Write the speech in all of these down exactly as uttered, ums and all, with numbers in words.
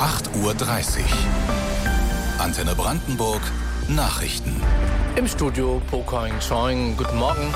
acht Uhr dreißig. Antenne Brandenburg Nachrichten. Im Studio Pocoing Choing. Guten Morgen.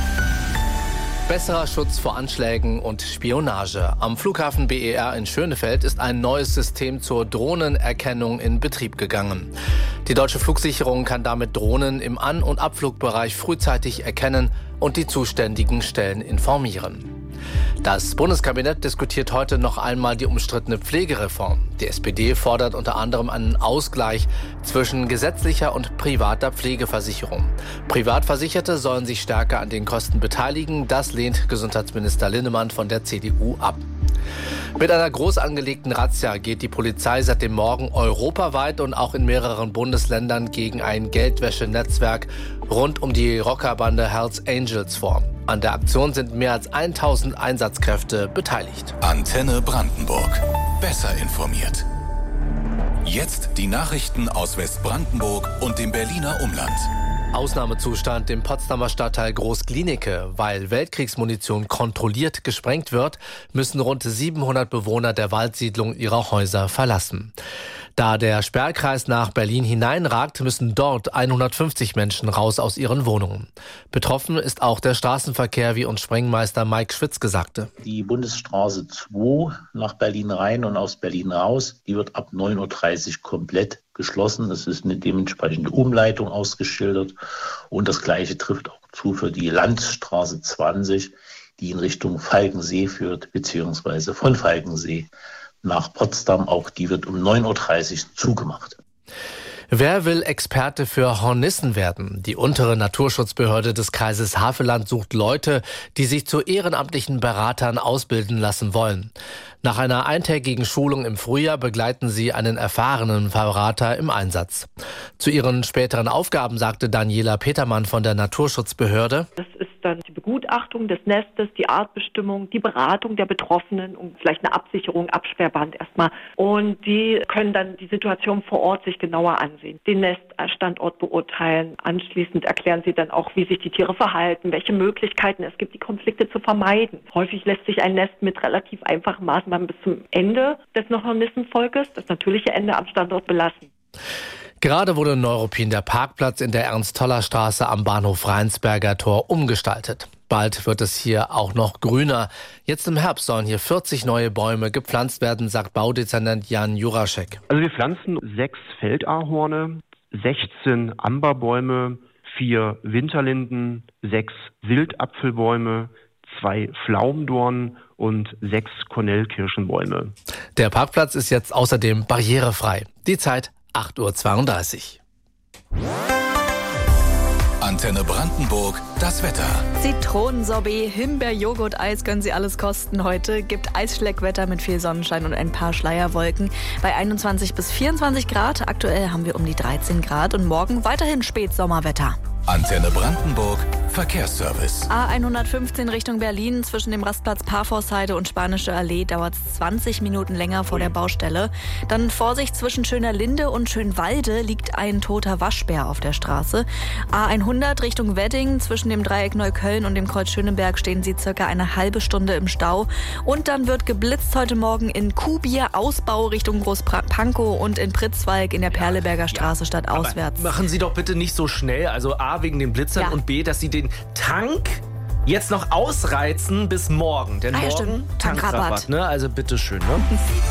Besserer Schutz vor Anschlägen und Spionage. Am Flughafen B E R in Schönefeld ist ein neues System zur Drohnenerkennung in Betrieb gegangen. Die deutsche Flugsicherung kann damit Drohnen im An- und Abflugbereich frühzeitig erkennen und die zuständigen Stellen informieren. Das Bundeskabinett diskutiert heute noch einmal die umstrittene Pflegereform. Die S P D fordert unter anderem einen Ausgleich zwischen gesetzlicher und privater Pflegeversicherung. Privatversicherte sollen sich stärker an den Kosten beteiligen. Das lehnt Gesundheitsminister Linnemann von der C D U ab. Mit einer groß angelegten Razzia geht die Polizei seit dem Morgen europaweit und auch in mehreren Bundesländern gegen ein Geldwäschenetzwerk rund um die Rockerbande Hells Angels vor. An der Aktion sind mehr als tausend Einsatzkräfte beteiligt. Antenne Brandenburg. Besser informiert. Jetzt die Nachrichten aus Westbrandenburg und dem Berliner Umland. Ausnahmezustand im Potsdamer Stadtteil Groß-Glienicke. Weil Weltkriegsmunition kontrolliert gesprengt wird, müssen rund siebenhundert Bewohner der Waldsiedlung ihre Häuser verlassen. Da der Sperrkreis nach Berlin hineinragt, müssen dort hundertfünfzig Menschen raus aus ihren Wohnungen. Betroffen ist auch der Straßenverkehr, wie uns Sprengmeister Mike Schwitzke sagte. Die Bundesstraße zwei nach Berlin rein und aus Berlin raus, die wird ab neun Uhr dreißig komplett geschlossen. Es ist eine dementsprechende Umleitung ausgeschildert. Und das Gleiche trifft auch zu für die Landstraße zwanzig, die in Richtung Falkensee führt, beziehungsweise von Falkensee nach Potsdam. Auch die wird um neun Uhr dreißig zugemacht. Wer will Experte für Hornissen werden? Die untere Naturschutzbehörde des Kreises Havelland sucht Leute, die sich zu ehrenamtlichen Beratern ausbilden lassen wollen. Nach einer eintägigen Schulung im Frühjahr begleiten sie einen erfahrenen Berater im Einsatz. Zu ihren späteren Aufgaben sagte Daniela Petermann von der Naturschutzbehörde: Das ist dann die Begutachtung des Nestes, die Artbestimmung, die Beratung der Betroffenen und vielleicht eine Absicherung, Absperrband erstmal. Und die können dann die Situation vor Ort sich genauer ansehen, den Neststandort beurteilen. Anschließend erklären sie dann auch, wie sich die Tiere verhalten, welche Möglichkeiten es gibt, die Konflikte zu vermeiden. Häufig lässt sich ein Nest mit relativ einfachen Maßnahmen bis zum Ende des Hornissenvolkes, das natürliche Ende am Standort, belassen. Gerade wurde Neuruppin der Parkplatz in der Ernst-Toller-Straße am Bahnhof Rheinsberger Tor umgestaltet. Bald wird es hier auch noch grüner. Jetzt im Herbst sollen hier vierzig neue Bäume gepflanzt werden, sagt Baudezernent Jan Juraschek. Also wir pflanzen sechs Feldahorne, sechzehn Amberbäume, vier Winterlinden, sechs Wildapfelbäume, zwei Pflaumendornen und sechs Kornellkirschenbäume. Der Parkplatz ist jetzt außerdem barrierefrei. Die Zeit acht Uhr zweiunddreißig. Antenne Brandenburg, das Wetter. Zitronensorbet, Himbeer-Joghurt-Eis können Sie alles kosten heute. Gibt Eisschleckwetter mit viel Sonnenschein und ein paar Schleierwolken bei einundzwanzig bis vierundzwanzig Grad. Aktuell haben wir um die dreizehn Grad und morgen weiterhin Spätsommerwetter. Antenne Brandenburg, Verkehrsservice. A hundertfünfzehn Richtung Berlin zwischen dem Rastplatz Parforceheide und Spanische Allee dauert es zwanzig Minuten länger vor der Baustelle. Dann Vorsicht, zwischen Schönerlinde und Schönwalde liegt ein toter Waschbär auf der Straße. A hundert Richtung Wedding zwischen dem Dreieck Neukölln und dem Kreuz Schöneberg stehen Sie circa eine halbe Stunde im Stau. Und dann wird geblitzt heute Morgen in Kuhbier, Ausbau Richtung Großpankow und in Pritzwalk in der Perleberger Straße statt auswärts. Aber machen Sie doch bitte nicht so schnell, also A wegen den Blitzern Ja. und B, dass Sie den Tank jetzt noch ausreizen bis morgen. Denn Ah ja, morgen stimmt. Tankrabatt, Tankrabatt. ne? Also bitteschön, ne?